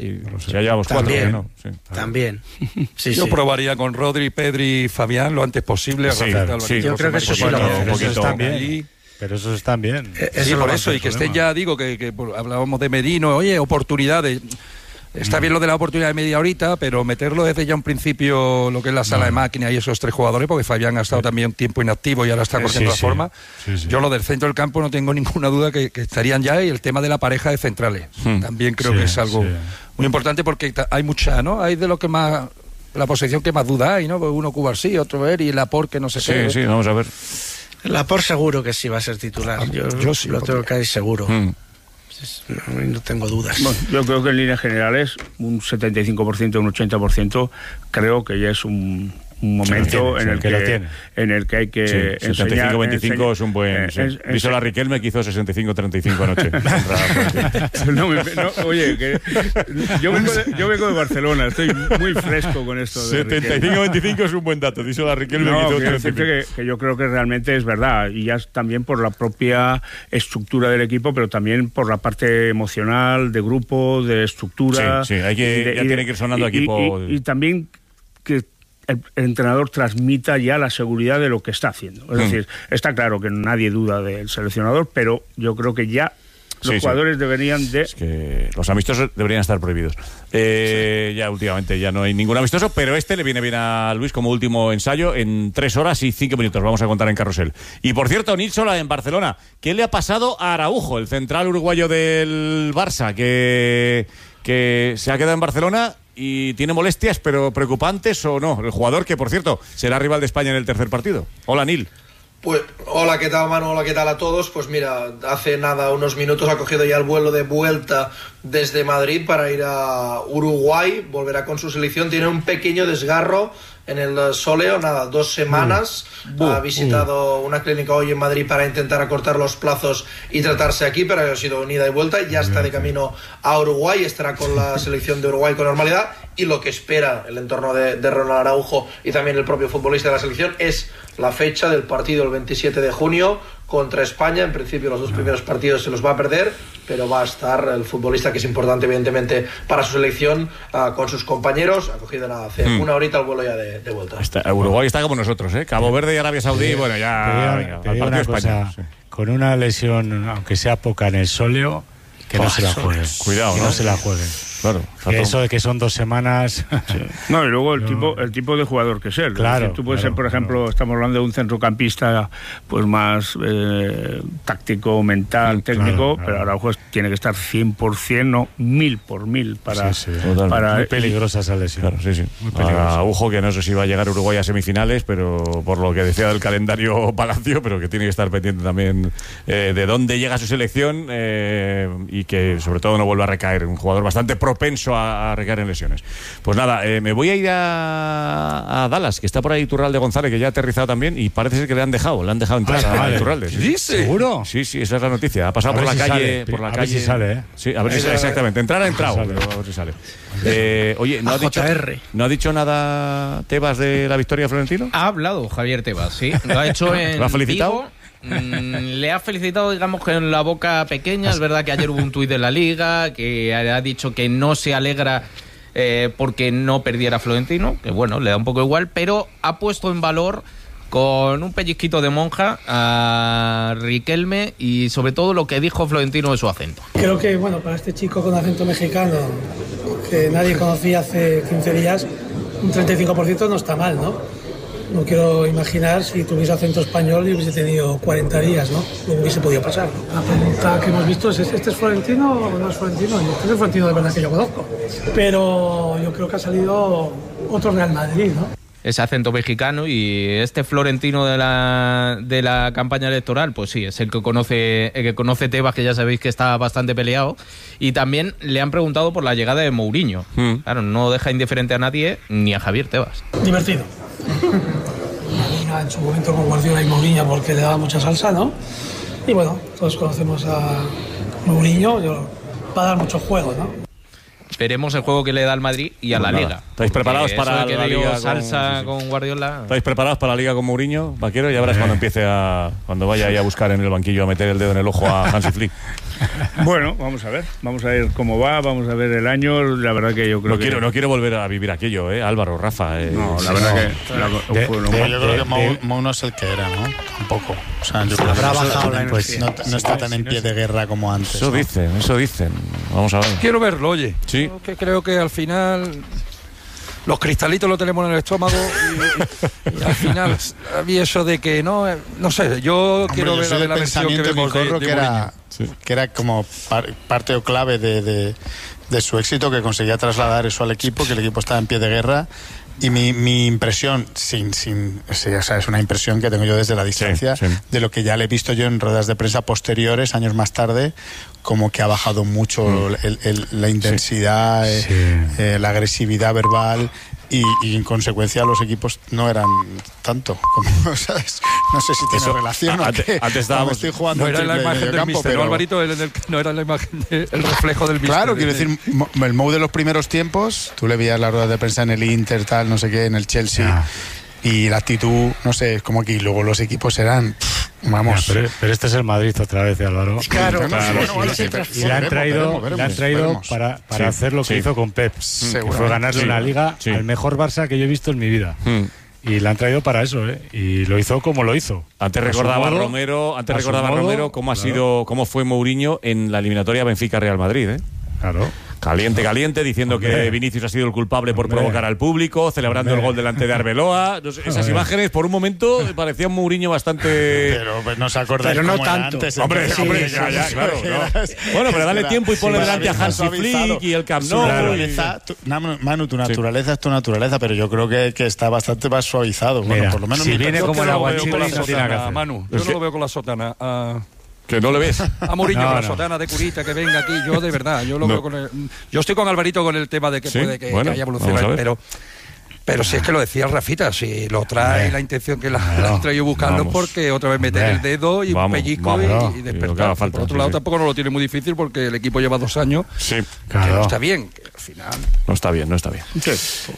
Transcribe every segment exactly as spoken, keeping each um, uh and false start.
Y no sé, ya llevamos cuatro, también, ¿no? Sí. También. Sí, Yo sí. probaría con Rodri, Pedri y Fabián lo antes posible. Sí, Rafael sí. Álvarez, Yo creo que eso sí lo Bueno, veo. un Pero poquito esos están bien. ahí. Pero esos están bien. Eh, Sí, Eso por lo eso, va a y ser que estén problema. ya, digo, que, que por- hablábamos de Merino, oye, oportunidades. Está bien lo de la oportunidad de media horita, pero meterlo desde ya un principio, lo que es la sala de máquina y esos tres jugadores, porque Fabián ha estado también un tiempo inactivo y ahora está cogiendo sí, la sí. forma. Sí, sí. Yo lo del centro del campo no tengo ninguna duda que, que estarían ya, y el tema de la pareja de centrales. Hmm. También creo Sí, que es algo sí. muy importante, porque ta- hay mucha, ¿no? Hay de lo que más, la posición que más duda hay, ¿no? Pues uno Cubarsí, otro ver y el Laporte que no sé Sí, qué. sí, vamos a ver. Laporte seguro que sí va a ser titular. Yo, Yo sí, lo porque- tengo que ir seguro. Mm. No, no tengo dudas. Bueno, yo creo que en líneas generales un setenta y cinco por ciento, un ochenta por ciento creo que ya es un, un momento tiene, sí, en, el que que, lo tiene. en el que hay que Sí, enseñar, setenta y cinco veinticinco enseñar- es un buen... eh, Sí. es- es- Díselo a Riquelme, que hizo sesenta y cinco treinta y cinco anoche. No, me- no, oye, que yo, vengo de, yo vengo de Barcelona, estoy muy fresco con esto. De setenta y Riquelme. cinco veinticinco es un buen dato. Díselo a Riquelme, No, que hizo quiero treinta y decirte cinco. que, que yo creo que realmente es verdad, y ya es también por la propia estructura del equipo, pero también por la parte emocional, de grupo, de estructura. Sí, sí, hay que- y de- ya y tiene de- que ir sonando y- equipo. Y, y también que el, el entrenador transmita ya la seguridad de lo que está haciendo. Es Mm. decir, está claro que nadie duda del seleccionador, pero yo creo que ya los Sí, sí. jugadores deberían de... Es que los amistosos deberían estar prohibidos. Eh, Ya últimamente ya no hay ningún amistoso, pero este le viene bien a Luis como último ensayo en tres horas y cinco minutos. Vamos a contar en Carrusel. Y por cierto, Nilsola en Barcelona. ¿Qué le ha pasado a Araujo, el central uruguayo del Barça, que, que se ha quedado en Barcelona y tiene molestias, pero preocupantes o no? El jugador que, por cierto, será rival de España en el tercer partido. Hola, Nil. Pues hola, ¿qué tal, Manu? Hola, ¿qué tal a todos? Pues mira, hace nada, unos minutos ha cogido ya el vuelo de vuelta desde Madrid para ir a Uruguay, volverá con su selección, tiene un pequeño desgarro en el sóleo, nada, dos semanas, Uh, ha visitado uh. una clínica hoy en Madrid para intentar acortar los plazos y tratarse aquí, pero ha sido ida y vuelta, ya está de camino a Uruguay, estará con la selección de Uruguay con normalidad, y lo que espera el entorno de, de Ronald Araujo y también el propio futbolista de la selección es la fecha del partido el veintisiete de junio contra España. En principio los dos primeros partidos se los va a perder, pero va a estar el futbolista, que es importante evidentemente para su selección, uh, con sus compañeros. Ha cogido nada, hace mm. una horita el vuelo ya de, de vuelta. Está, Uruguay está como nosotros, ¿eh? Cabo Verde y Arabia Saudí, te, bueno, ya te digo, venga, te al digo partido una España. cosa, Sí. con una lesión, aunque sea poca en el sóleo, que no Oh, se la eso juegue. es. Cuidado, que ¿no? no se la juegue. Claro, Que eso de que son dos semanas. No, y luego el No. tipo el tipo de jugador que es él. Claro, Es decir, tú puedes claro, ser, por ejemplo, claro. estamos hablando de un centrocampista pues más eh, táctico, mental, Mm, técnico, claro, claro. pero Araujo es- tiene que estar cien por ciento, no mil por mil para... Sí, sí. Totalmente. para Muy peligrosa esa lesión. Claro, sí, sí. Muy peligrosa. Araujo, que no sé si va a llegar Uruguay a semifinales, pero por lo que decía del calendario Palacio, pero que tiene que estar pendiente también eh, de dónde llega su selección eh, y que sobre todo no vuelva a recaer. Un jugador bastante propenso a, a recaer en lesiones. Pues nada, eh, me voy a ir a, a Dallas, que está por ahí Iturralde González, que ya ha aterrizado también y parece ser que le han dejado, le han dejado entrar Ah, a vale. Iturralde. Sí, sí. ¿Dice? ¿Seguro? Sí, sí, esa es la noticia. Ha pasado A por ver la si calle, sale. por la A calle. ver si sale, ¿eh? Sí, a ver si exactamente. Entrar ha entrado, Sale. pero a ver si sale. Eh, oye, ¿no ha, A dicho, J R. ¿no ha dicho nada Tebas de la victoria de Florentino? Ha hablado Javier Tebas, sí. Lo ha hecho en ¿Lo ha felicitado? Vigo. Mm, le ha felicitado, digamos, con la boca pequeña. Es verdad que ayer hubo un tuit de la Liga que ha dicho que no se alegra eh, porque no perdiera Florentino, que bueno, le da un poco igual, pero ha puesto en valor con un pellizquito de monja a Riquelme y sobre todo lo que dijo Florentino de su acento. Creo que, bueno, para este chico con acento mexicano, que nadie conocía hace quince días, un treinta y cinco por ciento no está mal, ¿no? No quiero imaginar si tuviese acento español y hubiese tenido cuarenta días, ¿no? Lo hubiese podido pasar, ¿no? La pregunta que hemos visto es, ¿este es Florentino o no es Florentino? Y este es el Florentino de verdad que yo conozco. Pero yo creo que ha salido otro Real Madrid, ¿no? Ese acento mexicano, y este Florentino de la, de la campaña electoral, pues sí, es el que conoce el que conoce Tebas, que ya sabéis que está bastante peleado. Y también le han preguntado por la llegada de Mourinho. Mm. Claro, no deja indiferente a nadie, ni a Javier Tebas. Divertido. En su momento con Guardiola y Mourinho, porque le daba mucha salsa, ¿no? Y bueno, todos conocemos a Mourinho, yo, va a dar mucho juego, ¿no? Veremos el juego que le da al Madrid y a Pues la nada. Liga. ¿Estáis preparados Porque para eso de que la dio Liga con- salsa sí, sí. con Guardiola? ¿Estáis preparados para la Liga con Mourinho, Vaquero? Ya verás cuando empiece a... cuando vaya ahí a buscar en el banquillo a meter el dedo en el ojo a Hansi Flick. Bueno, vamos a ver, vamos a ver cómo va, vamos a ver el año. La verdad que yo creo no que... Quiero, no quiero volver a vivir aquello, ¿eh? Álvaro, Rafa. Eh, no, la sí, verdad no. que... La, de, fue de, lo de, más... yo creo que Mou, Mou no es el que era, ¿no? Un poco. O sea, yo creo que Habrá no, bajado la pues, energía. no, no está tan en pie de guerra como antes. Eso ¿no? dicen, eso dicen. Vamos a ver. Quiero verlo, oye. Sí. Yo que creo que al final los cristalitos los tenemos en el estómago y, y al final había eso de que no, no sé, yo Hombre, quiero yo ver soy a ver del la versión que pensamiento, vemos de, Mijorro, de que Mourinho. era, sí. que era como par, parte o clave de, de, de su éxito, que conseguía trasladar eso al equipo, que el equipo estaba en pie de guerra. Y mi, mi impresión, sin, sin, o sea, es una impresión que tengo yo desde la distancia, sí, sí. de lo que ya le he visto yo en ruedas de prensa posteriores, años más tarde, como que ha bajado mucho mm. el, el, la intensidad, sí. Eh, eh, la agresividad verbal. Y, y en consecuencia los equipos no eran tanto como, ¿sabes? No sé si tiene Eso, relación o antes, qué. antes estábamos, estoy jugando no era la imagen del campo, míster, pero... ¿no, Alvarito? El, el, no era la imagen, de, el reflejo del míster. Claro, quiero decir, el Mou de los primeros tiempos, tú le veías las ruedas de prensa en el Inter, tal, no sé qué, en el Chelsea, yeah. y la actitud, no sé, es como que luego los equipos eran... Vamos. Ya, pero, pero este es el Madrid otra vez, Álvaro. Claro, claro. claro. Sí, sí, sí, y le han traído, le han traído para, para sí, hacer lo que sí. hizo con Pep, que fue ganarle sí. una liga sí. al mejor Barça que yo he visto en mi vida. Mm. Y le han traído para eso, ¿eh? Y lo hizo como lo hizo. Antes recordaba modo, Romero, antes recordaba modo, Romero cómo ha claro. sido, cómo fue Mourinho en la eliminatoria Benfica-Real Madrid, ¿eh? Claro. Caliente, caliente, diciendo Hombre. que Vinicius ha sido el culpable por Hombre. provocar al público, celebrando Hombre. el gol delante de Arbeloa. No sé, esas Hombre. imágenes, por un momento, parecía un Mourinho bastante... Pero pues, no se acordáis pero no cómo tanto. Antes, hombre, sí, hombre, sí, ya, ya, sí, claro. sí, No. sí, Bueno, pero dale tiempo y ponle sí, delante a Hansi Flick y el Camp Nou. Tu naturaleza, tu, Manu, tu naturaleza sí. es tu naturaleza, pero yo creo que, que está bastante más suavizado. Mira, bueno, por lo menos si viene como el aguachile, no tiene que hacer. Manu, yo no lo veo con la sotana. Uh, Que no le ves. A Mourinho, no, con la no. sotana de curita, que venga aquí. Yo, de verdad, yo lo no. veo con el, yo estoy con Alvarito con el tema de que ¿Sí? puede que, bueno, que haya evolucionado, pero pero si es que lo decía el Rafita, si lo trae no. la intención que la, no. la han traído buscando es porque otra vez meter no. el dedo y vamos, un pellizco vamos, y, y despertar. Falta, por otro sí, lado, sí. tampoco no lo tiene muy difícil porque el equipo lleva dos años. Sí, claro. Que no está bien, que al final... No está bien, no está bien. Sí.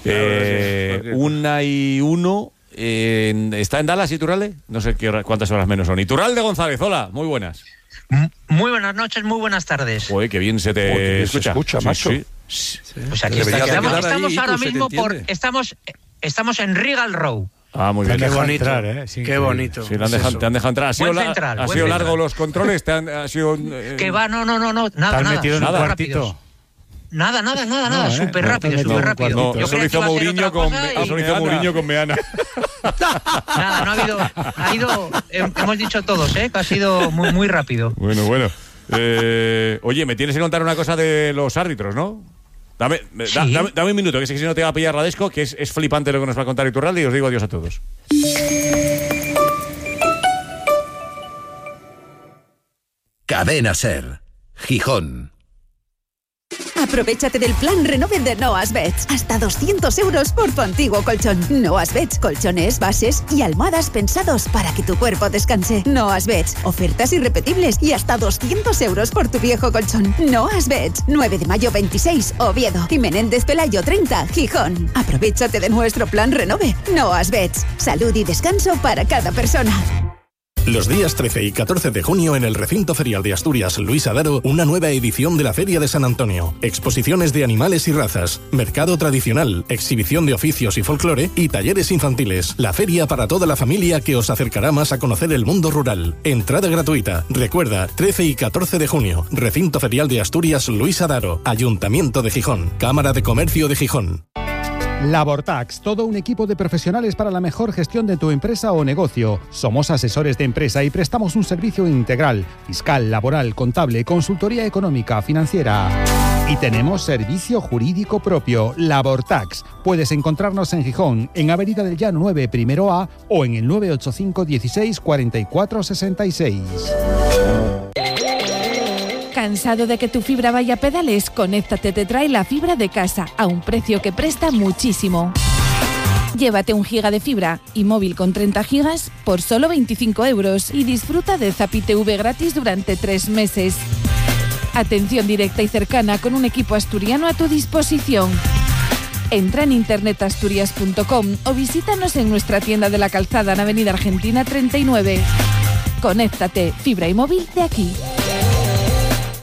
Eh, claro, sí. Una y uno... Eh, ¿Está en Dallas Iturralde? No sé qué hora, cuántas horas menos son. Iturralde González, hola, muy buenas. Muy buenas noches, muy buenas tardes. Uy, qué bien se te Uy, bien escucha. Se escucha, sí, macho. Sí. Sí. Pues aquí está, estamos, estamos ahí, ahora mismo por estamos estamos en Regal Row. Ah, muy bien. Qué bonito, entrar, ¿eh? Sí, qué bonito. Sí, te han dejado, te han dejado entrar. ¿Ha sido, la, central, ha sido largo central. los controles? ¿Te han, ha sido, eh... Que va, no, no, no, no, nada, ¿Te nada. metido en un Nada, cuartito? Nada, nada, nada, nada, no, súper ¿eh? rápido, súper rápido. No, Yo eso lo hizo Mourinho con, y... eso lo hizo Mourinho con Meana. Nada, no ha habido, ha ido, hemos dicho todos, ¿eh? Que ha sido muy, muy rápido. Bueno, bueno. Eh, oye, me tienes que contar una cosa de los árbitros, ¿no? Dame, ¿Sí? da, dame, dame un minuto, que sé que si no te va a pillar la desco, que es, es flipante lo que nos va a contar Iturralde, y os digo adiós a todos. Cadena Ser, Gijón. Aprovéchate del plan Renove de Noas Beds. Hasta doscientos euros por tu antiguo colchón. Noas Beds, colchones, bases y almohadas pensados para que tu cuerpo descanse. Noas Beds, ofertas irrepetibles y hasta doscientos euros por tu viejo colchón. Noas Beds, nueve de mayo veintiséis, Oviedo. Y Menéndez Pelayo treinta, Gijón. Aprovéchate de nuestro plan Renove. Noas Beds, salud y descanso para cada persona. Los días trece y catorce de junio en el Recinto Ferial de Asturias Luis Adaro, una nueva edición de la Feria de San Antonio. Exposiciones de animales y razas, mercado tradicional, exhibición de oficios y folclore y talleres infantiles. La feria para toda la familia que os acercará más a conocer el mundo rural. Entrada gratuita. Recuerda, trece y catorce de junio, Recinto Ferial de Asturias Luis Adaro, Ayuntamiento de Gijón, Cámara de Comercio de Gijón. Labortax, todo un equipo de profesionales para la mejor gestión de tu empresa o negocio. Somos asesores de empresa y prestamos un servicio integral, fiscal, laboral, contable, consultoría económica, financiera. Y tenemos servicio jurídico propio, Labortax. Puedes encontrarnos en Gijón, en Avenida del Llano nueve, primero A, o en el nueve ocho cinco dieciséis cuarenta y cuatro sesenta y seis. ¿Cansado de que tu fibra vaya a pedales? Conéctate te trae la fibra de casa a un precio que presta muchísimo. Llévate un giga de fibra y móvil con treinta gigas por solo veinticinco euros y disfruta de Zapi T V gratis durante tres meses. Atención directa y cercana con un equipo asturiano a tu disposición. Entra en internet asturias punto com o visítanos en nuestra tienda de la Calzada en Avenida Argentina treinta y nueve. Conéctate, fibra y móvil de aquí.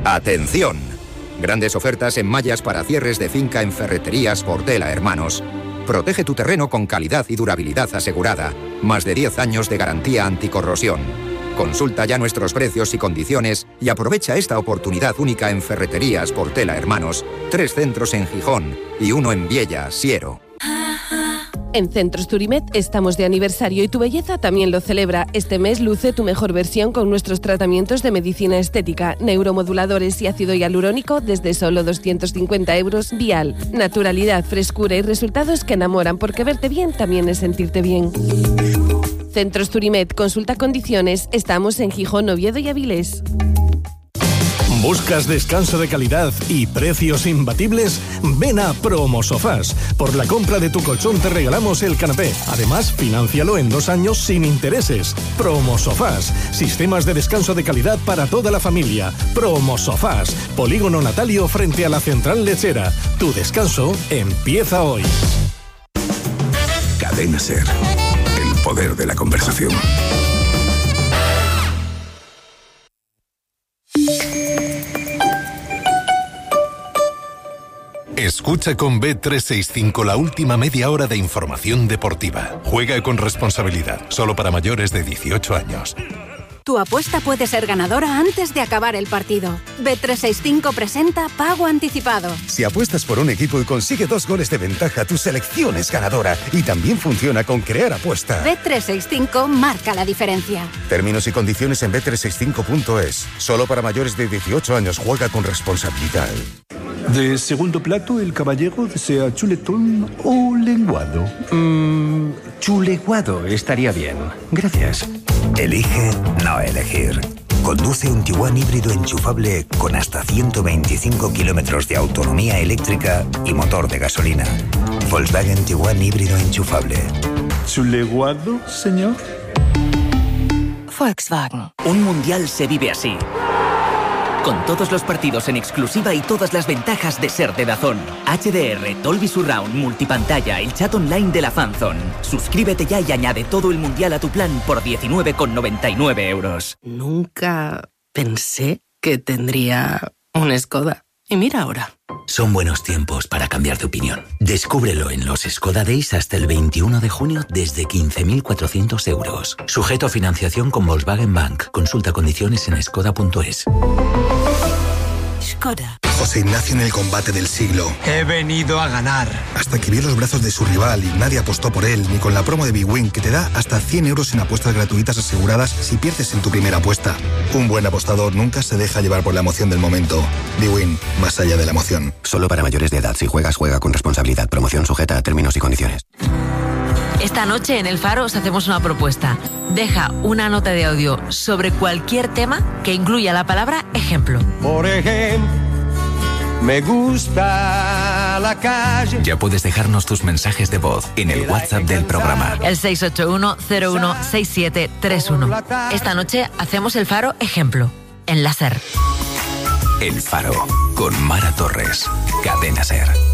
¡Atención! Grandes ofertas en mallas para cierres de finca en Ferreterías Portela Hermanos. Protege tu terreno con calidad y durabilidad asegurada. Más de diez años de garantía anticorrosión. Consulta ya nuestros precios y condiciones y aprovecha esta oportunidad única en Ferreterías Portela Hermanos. Tres centros en Gijón y uno en Viella, Siero. En Centros Turimed estamos de aniversario y tu belleza también lo celebra. Este mes luce tu mejor versión con nuestros tratamientos de medicina estética, neuromoduladores y ácido hialurónico desde solo doscientos cincuenta euros vial. Naturalidad, frescura y resultados que enamoran, porque verte bien también es sentirte bien. Centros Turimed, consulta condiciones. Estamos en Gijón, Oviedo y Avilés. ¿Buscas descanso de calidad y precios imbatibles? Ven a Promosofás. Por la compra de tu colchón te regalamos el canapé. Además, financialo en dos años sin intereses. Promosofás. Sistemas de descanso de calidad para toda la familia. Promosofás. Polígono Natalio frente a la Central Lechera. Tu descanso empieza hoy. Cadena SER. El poder de la conversación. Escucha con B trescientos sesenta y cinco la última media hora de información deportiva. Juega con responsabilidad, solo para mayores de dieciocho años. Tu apuesta puede ser ganadora antes de acabar el partido. B trescientos sesenta y cinco presenta Pago Anticipado. Si apuestas por un equipo y consigue dos goles de ventaja, tu selección es ganadora. Y también funciona con Crear Apuesta. B trescientos sesenta y cinco marca la diferencia. Términos y condiciones en B trescientos sesenta y cinco punto es. Solo para mayores de dieciocho años. Juega con responsabilidad. De segundo plato, el caballero desea chuletón o lenguado. Mmm, chuleguado estaría bien. Gracias. Elige no elegir. Conduce un Tiguan híbrido enchufable con hasta ciento veinticinco kilómetros de autonomía eléctrica y motor de gasolina. Volkswagen Tiguan híbrido enchufable. ¿Chuleguado, señor? Volkswagen. Un mundial se vive así. Con todos los partidos en exclusiva y todas las ventajas de ser de DAZN. H D R, Dolby Surround, multipantalla, el chat online de la Fanzone. Suscríbete ya y añade todo el mundial a tu plan por diecinueve con noventa y nueve euros. Nunca pensé que tendría un Skoda. Y mira ahora. Son buenos tiempos para cambiar de opinión. Descúbrelo en los Skoda Days hasta el veintiuno de junio desde quince mil cuatrocientos euros. Sujeto a financiación con Volkswagen Bank. Consulta condiciones en skoda punto es. Skoda. José Ignacio en el combate del siglo. He venido a ganar. Hasta que vio los brazos de su rival y nadie apostó por él, ni con la promo de BWin, que te da hasta cien euros en apuestas gratuitas aseguradas si pierdes en tu primera apuesta. Un buen apostador nunca se deja llevar por la emoción del momento. BWin, más allá de la emoción. Solo para mayores de edad. Si juegas, juega con responsabilidad. Promoción sujeta a términos y condiciones. Esta noche en El Faro os hacemos una propuesta. Deja una nota de audio sobre cualquier tema que incluya la palabra ejemplo. Por ejemplo, me gusta la calle. Ya puedes dejarnos tus mensajes de voz en el WhatsApp del programa. El seis ocho uno cero uno seis siete tres uno. Esta noche hacemos El Faro ejemplo. En la SER. El Faro, con Mara Torres. Cadena SER.